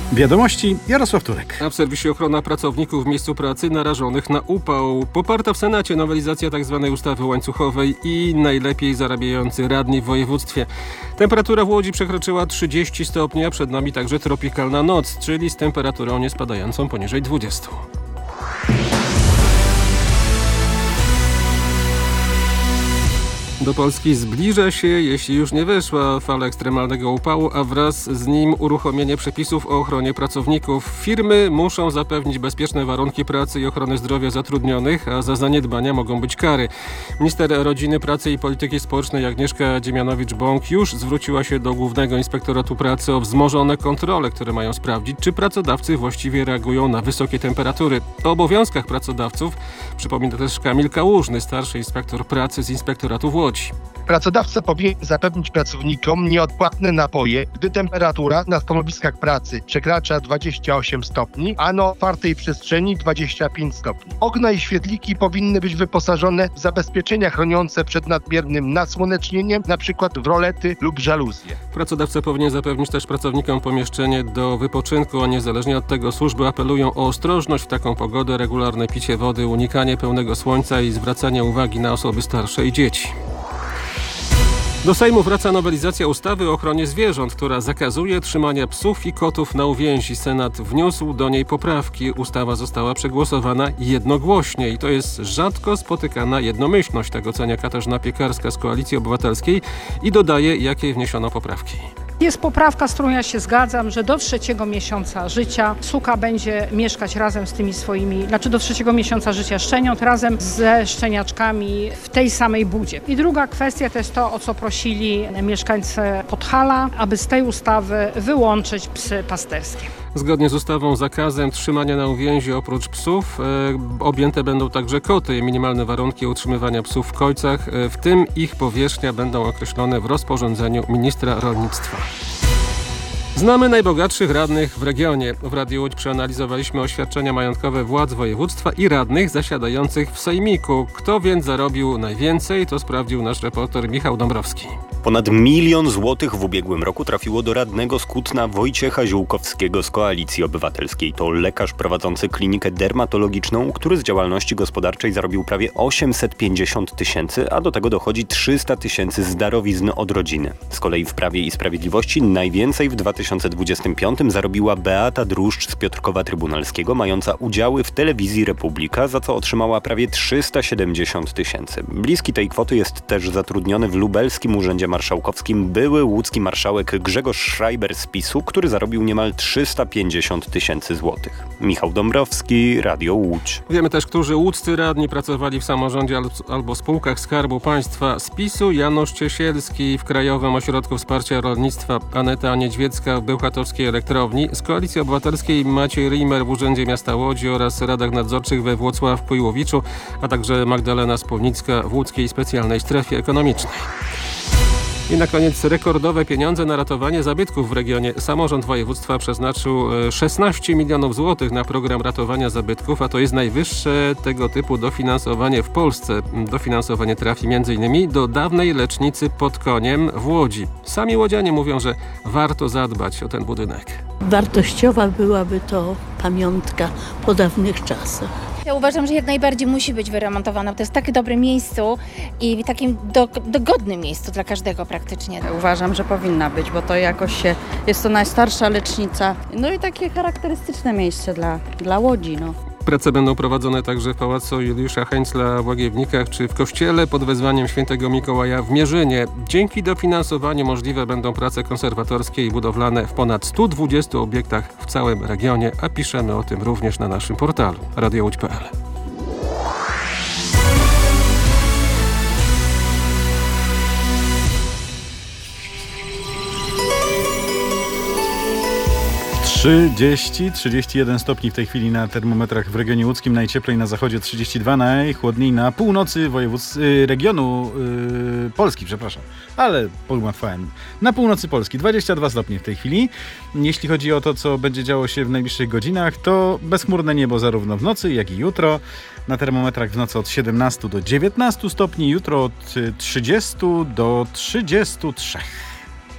Wiadomości, Jarosław Turek. A w serwisie ochrona pracowników w miejscu pracy narażonych na upał. Poparta w Senacie nowelizacja tzw. ustawy łańcuchowej i najlepiej zarabiający radni w województwie. Temperatura w Łodzi przekroczyła 30 stopni, a przed nami także tropikalna noc, czyli z temperaturą nie spadającą poniżej 20. Do Polski zbliża się, jeśli już nie weszła, fala ekstremalnego upału, a wraz z nim uruchomienie przepisów o ochronie pracowników. Firmy muszą zapewnić bezpieczne warunki pracy i ochrony zdrowia zatrudnionych, a za zaniedbania mogą być kary. Minister Rodziny, Pracy i Polityki Społecznej Agnieszka Dziemianowicz-Bąk już zwróciła się do Głównego Inspektoratu Pracy o wzmożone kontrole, które mają sprawdzić, czy pracodawcy właściwie reagują na wysokie temperatury. O obowiązkach pracodawców przypomina też Kamil Kałużny, starszy inspektor pracy z Inspektoratu w Łodzi. Pracodawca powinien zapewnić pracownikom nieodpłatne napoje, gdy temperatura na stanowiskach pracy przekracza 28 stopni, a na otwartej przestrzeni 25 stopni. Okna i świetliki powinny być wyposażone w zabezpieczenia chroniące przed nadmiernym nasłonecznieniem, np. w rolety lub żaluzje. Pracodawca powinien zapewnić też pracownikom pomieszczenie do wypoczynku, a niezależnie od tego służby apelują o ostrożność w taką pogodę, regularne picie wody, unikanie pełnego słońca i zwracanie uwagi na osoby starsze i dzieci. Do Sejmu wraca nowelizacja ustawy o ochronie zwierząt, która zakazuje trzymania psów i kotów na uwięzi. Senat wniósł do niej poprawki. Ustawa została przegłosowana jednogłośnie i to jest rzadko spotykana jednomyślność, tak ocenia Katarzyna Piekarska z Koalicji Obywatelskiej i dodaje, jakie wniesiono poprawki. Jest poprawka, z którą ja się zgadzam, że do 3 miesiąca życia suka będzie mieszkać razem z tymi swoimi, do 3 miesiąca życia szczeniąt razem ze szczeniaczkami w tej samej budzie. I druga kwestia to jest to, o co prosili mieszkańcy Podhala, aby z tej ustawy wyłączyć psy pasterskie. Zgodnie z ustawą zakazem trzymania na uwięzi oprócz psów objęte będą także koty. Minimalne warunki utrzymywania psów w kojcach, w tym ich powierzchnia, będą określone w rozporządzeniu ministra rolnictwa. Znamy najbogatszych radnych w regionie. W Radiu Łódź przeanalizowaliśmy oświadczenia majątkowe władz województwa i radnych zasiadających w sejmiku. Kto więc zarobił najwięcej, to sprawdził nasz reporter Michał Dąbrowski. Ponad 1 000 000 złotych w ubiegłym roku trafiło do radnego z Kutna Wojciecha Ziółkowskiego z Koalicji Obywatelskiej. To lekarz prowadzący klinikę dermatologiczną, który z działalności gospodarczej zarobił prawie 850 000, a do tego dochodzi 300 000 z darowizn od rodziny. Z kolei w Prawie i Sprawiedliwości najwięcej w 2025 zarobiła Beata Druszcz z Piotrkowa Trybunalskiego, mająca udziały w telewizji Republika, za co otrzymała prawie 370 000. Bliski tej kwoty jest też zatrudniony w lubelskim urzędzie marszałkowskim były łódzki marszałek Grzegorz Schreiber z PiS-u, który zarobił niemal 350 000 złotych. Michał Dąbrowski, Radio Łódź. Wiemy też, którzy łódzcy radni pracowali w samorządzie albo spółkach Skarbu Państwa. Z PiS-u Janusz Ciesielski w Krajowym Ośrodku Wsparcia Rolnictwa, Aneta Niedźwiecka w Bełchatowskiej Elektrowni, z Koalicji Obywatelskiej Maciej Rijmer w Urzędzie Miasta Łodzi oraz radach nadzorczych we Włocławku i Łowiczu, a także Magdalena Spólnicka w Łódzkiej Specjalnej Strefie Ekonomicznej. I na koniec rekordowe pieniądze na ratowanie zabytków w regionie. Samorząd województwa przeznaczył 16 milionów złotych na program ratowania zabytków, a to jest najwyższe tego typu dofinansowanie w Polsce. Dofinansowanie trafi m.in. do dawnej lecznicy pod Koniem w Łodzi. Sami łodzianie mówią, że warto zadbać o ten budynek. Wartościowa byłaby to pamiątka po dawnych czasach. Ja uważam, że jak najbardziej musi być wyremontowana. To jest takie dobre miejsce i takim dogodnym miejscu dla każdego praktycznie. Uważam, że powinna być, bo to jakoś jest to najstarsza lecznica. No i takie charakterystyczne miejsce dla Łodzi. Prace będą prowadzone także w Pałacu Juliusza Heńcla w Łagiewnikach czy w kościele pod wezwaniem Świętego Mikołaja w Mierzynie. Dzięki dofinansowaniu możliwe będą prace konserwatorskie i budowlane w ponad 120 obiektach w całym regionie, a piszemy o tym również na naszym portalu radiołódź.pl. Trzydzieści 31 stopni w tej chwili na termometrach w regionie łódzkim, najcieplej na zachodzie 32, najchłodniej na północy regionu Polski, przepraszam, ale pogmatwałem. Na północy Polski 22 stopnie w tej chwili. Jeśli chodzi o to, co będzie działo się w najbliższych godzinach, to bezchmurne niebo zarówno w nocy, jak i jutro. Na termometrach w nocy od 17 do 19 stopni, jutro od 30 do 33.